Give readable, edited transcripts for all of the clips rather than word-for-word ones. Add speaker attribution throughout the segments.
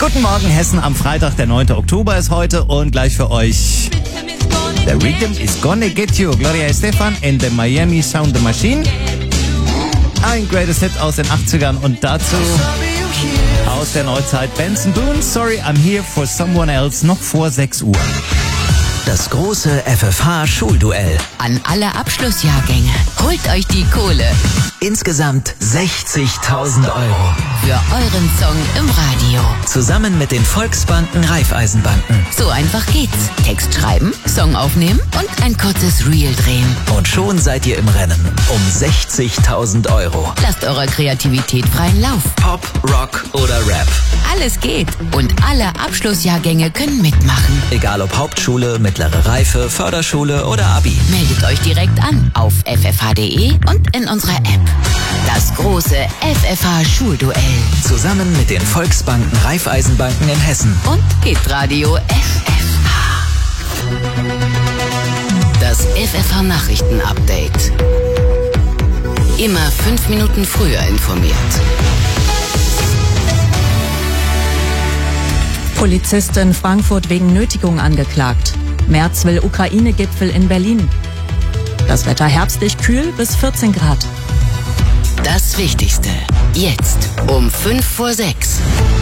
Speaker 1: Guten Morgen Hessen am Freitag, der 9. Oktober ist heute und gleich für euch The Rhythm is Gonna Get You, Gloria Estefan in the Miami Sound Machine. Ein Greatest Hit aus den 80ern und dazu aus der Neuzeit Benson Boone, Sorry I'm Here for Someone Else, noch vor 6 Uhr.
Speaker 2: Das große FFH-Schulduell.
Speaker 3: An alle Abschlussjahrgänge. Holt euch die Kohle.
Speaker 2: Insgesamt 60.000 Euro.
Speaker 3: Für euren Song im Radio.
Speaker 2: Zusammen mit den Volksbanken Raiffeisenbanken.
Speaker 3: So einfach geht's. Text schreiben, Song aufnehmen und ein kurzes Reel drehen.
Speaker 2: Und schon seid ihr im Rennen um 60.000 Euro.
Speaker 3: Lasst eurer Kreativität freien Lauf.
Speaker 2: Pop, Rock oder Rap.
Speaker 3: Alles geht. Und alle Abschlussjahrgänge können mitmachen.
Speaker 2: Egal ob Hauptschule, mittlere Reife, Förderschule oder Abi.
Speaker 3: Meldet euch direkt an auf ffh.de und in unserer App. Das große FFH-Schulduell.
Speaker 2: Zusammen mit den Volksbanken Raiffeisenbanken in Hessen.
Speaker 3: Und Hitradio FFH. Das FFH-Nachrichten-Update. Immer 5 Minuten früher informiert.
Speaker 4: Polizist in Frankfurt wegen Nötigung angeklagt. Merz will Ukraine-Gipfel in Berlin. Das Wetter herbstlich kühl bis 14 Grad.
Speaker 3: Das Wichtigste. Jetzt um 5:06.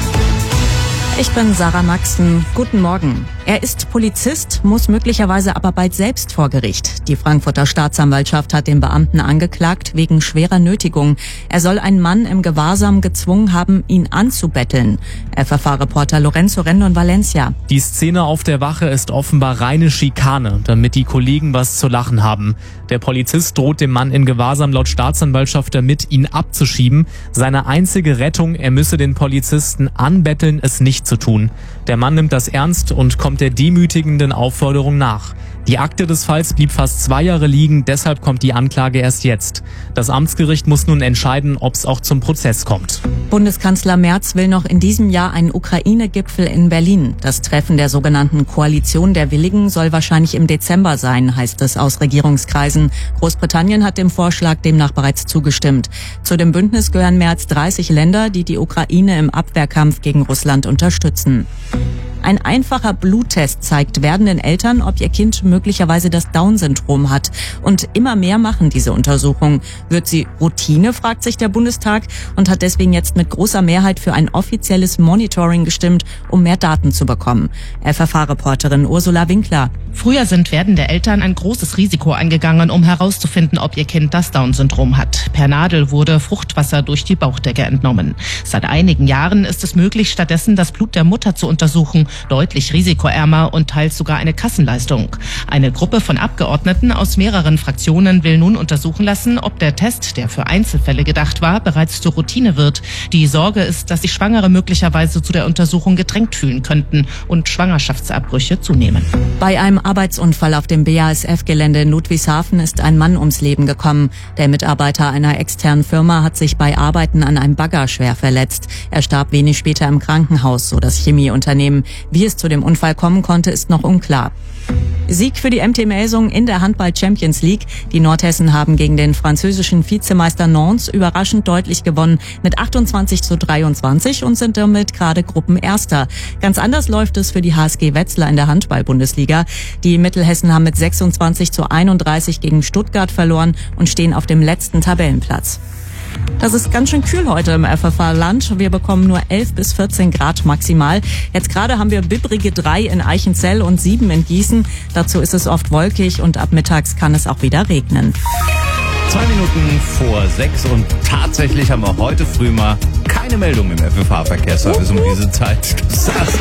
Speaker 4: Ich bin Sarah Maxen. Guten Morgen. Er ist Polizist, muss möglicherweise aber bald selbst vor Gericht. Die Frankfurter Staatsanwaltschaft hat den Beamten angeklagt wegen schwerer Nötigung. Er soll einen Mann im Gewahrsam gezwungen haben, ihn anzubetteln. FFH-Reporter Lorenzo Rendon Valencia.
Speaker 5: Die Szene auf der Wache ist offenbar reine Schikane, damit die Kollegen was zu lachen haben. Der Polizist droht dem Mann in Gewahrsam laut Staatsanwaltschaft damit, ihn abzuschieben. Seine einzige Rettung, er müsse den Polizisten anbetteln, es nicht zu tun. Der Mann nimmt das ernst und kommt der demütigenden Aufforderung nach. Die Akte des Falls blieb fast 2 Jahre liegen, deshalb kommt die Anklage erst jetzt. Das Amtsgericht muss nun entscheiden, ob es auch zum Prozess kommt.
Speaker 4: Bundeskanzler Merz will noch in diesem Jahr einen Ukraine-Gipfel in Berlin. Das Treffen der sogenannten Koalition der Willigen soll wahrscheinlich im Dezember sein, heißt es aus Regierungskreisen. Großbritannien hat dem Vorschlag demnach bereits zugestimmt. Zu dem Bündnis gehören mehr als 30 Länder, die die Ukraine im Abwehrkampf gegen Russland unterstützen. Ein einfacher Bluttest zeigt werdenden Eltern, ob ihr Kind möglicherweise das Down-Syndrom hat. Und immer mehr machen diese Untersuchung. Wird sie Routine, fragt sich der Bundestag und hat deswegen jetzt mit großer Mehrheit für ein offizielles Monitoring gestimmt, um mehr Daten zu bekommen. FFH-Reporterin Ursula Winkler.
Speaker 6: Früher sind werdende Eltern ein großes Risiko eingegangen, um herauszufinden, ob ihr Kind das Down-Syndrom hat. Per Nadel wurde Fruchtwasser durch die Bauchdecke entnommen. Seit einigen Jahren ist es möglich, stattdessen das Blut der Mutter zu untersuchen. Deutlich risikoärmer und teils sogar eine Kassenleistung. Eine Gruppe von Abgeordneten aus mehreren Fraktionen will nun untersuchen lassen, ob der Test, der für Einzelfälle gedacht war, bereits zur Routine wird. Die Sorge ist, dass sich Schwangere möglicherweise zu der Untersuchung gedrängt fühlen könnten und Schwangerschaftsabbrüche zunehmen.
Speaker 4: Bei einem Arbeitsunfall auf dem BASF-Gelände in Ludwigshafen ist ein Mann ums Leben gekommen. Der Mitarbeiter einer externen Firma hat sich bei Arbeiten an einem Bagger schwer verletzt. Er starb wenig später im Krankenhaus, so das Chemieunternehmen. Wie es zu dem Unfall kommen konnte, ist noch unklar. Sieg für die MT Melsungen in der Handball-Champions League. Die Nordhessen haben gegen den französischen Vizemeister Nantes überraschend deutlich gewonnen mit 28:23 und sind damit gerade Gruppenerster. Ganz anders läuft es für die HSG Wetzlar in der Handball-Bundesliga. Die Mittelhessen haben mit 26:31 gegen Stuttgart verloren und stehen auf dem letzten Tabellenplatz. Das ist ganz schön kühl heute im FFH-Land. Wir bekommen nur 11 bis 14 Grad maximal. Jetzt gerade haben wir bibbrige 3 in Eichenzell und 7 in Gießen. Dazu ist es oft wolkig und ab mittags kann es auch wieder regnen.
Speaker 1: 2 Minuten vor 6 und tatsächlich haben wir heute früh mal keine Meldung im FFH-Verkehrsservice um diese Zeit. Du sagst